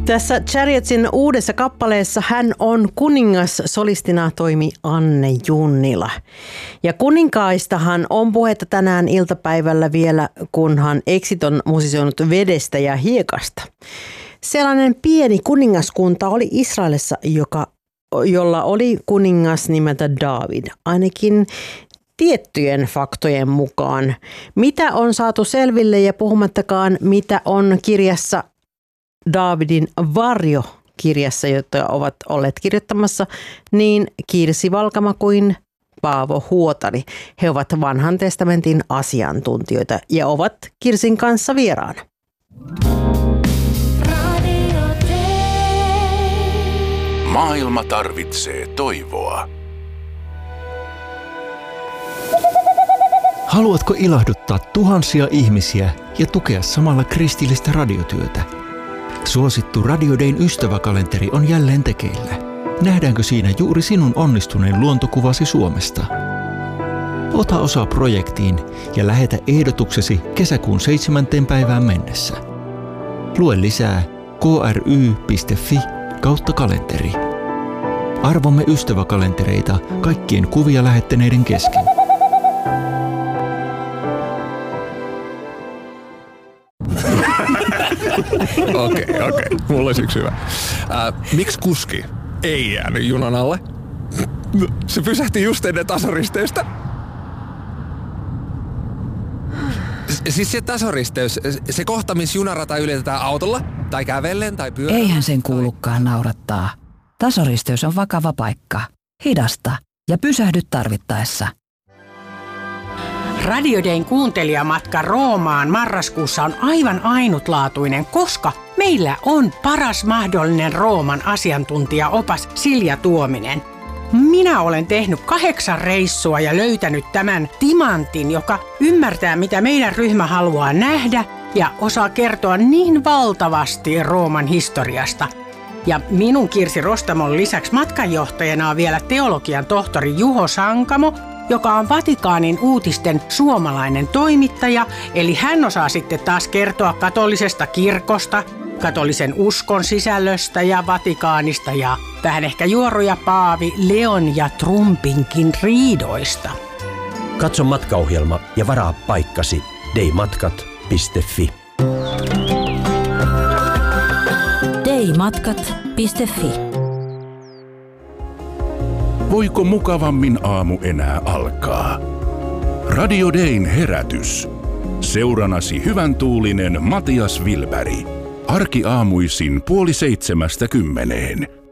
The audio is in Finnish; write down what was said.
Tässä Chariotsin uudessa kappaleessa hän on kuningas, solistina toimi Anne Junnila. Ja kuninkaistahan on puhetta tänään iltapäivällä vielä, kunhan Exit on musisoinut vedestä ja hiekasta. Sellainen pieni kuningaskunta oli Israelissa, jolla oli kuningas nimeltä David, ainakin tiettyjen faktojen mukaan. Mitä on saatu selville ja puhumattakaan, mitä on kirjassa Davidin varjokirjassa, jota ovat olleet kirjoittamassa, niin Kirsi Valkama kuin Paavo Huotari. He ovat vanhan testamentin asiantuntijoita ja ovat Kirsin kanssa vieraana. Maailma tarvitsee toivoa. Haluatko ilahduttaa tuhansia ihmisiä ja tukea samalla kristillistä radiotyötä? Suosittu Radio Dayn ystäväkalenteri on jälleen tekeillä. Nähdäänkö siinä juuri sinun onnistuneen luontokuvasi Suomesta? Ota osaa projektiin ja lähetä ehdotuksesi kesäkuun 7. päivään mennessä. Lue lisää kry.fi/kalenteri. Arvomme ystäväkalentereita kaikkien kuvia lähettäneiden kesken. Okei. Mulla olisi yksi hyvä. Miksi kuski ei jäänyt junan alle? Se pysähti just ennen tasoristeystä. Siis se tasoristeys, se kohta, missä junarata ylitetään autolla, tai kävellen, tai pyörällä. Eihän sen kuulukaan naurattaa. Tasoristeys on vakava paikka. Hidasta ja pysähdy tarvittaessa. Radio Dayn kuuntelijamatka Roomaan marraskuussa on aivan ainutlaatuinen, koska meillä on paras mahdollinen Rooman asiantuntijaopas Silja Tuominen. Minä olen tehnyt 8 reissua ja löytänyt tämän timantin, joka ymmärtää, mitä meidän ryhmä haluaa nähdä ja osaa kertoa niin valtavasti Rooman historiasta. Ja minun Kirsi Rostamon lisäksi matkanjohtajana on vielä teologian tohtori Juho Sankamo, joka on Vatikaanin uutisten suomalainen toimittaja, eli hän osaa sitten taas kertoa katolisesta kirkosta, katolisen uskon sisällöstä ja Vatikaanista ja vähän ehkä juoruja Paavi Leon ja Trumpinkin riidoista. Katso matkaohjelma ja varaa paikkasi daymatkat.fi. daymatkat.fi. Voiko mukavammin aamu enää alkaa? Radio Dayn herätys. Seuranasi hyvän tuulinen Matias Wilberg. Arkiaamuisin 6:30.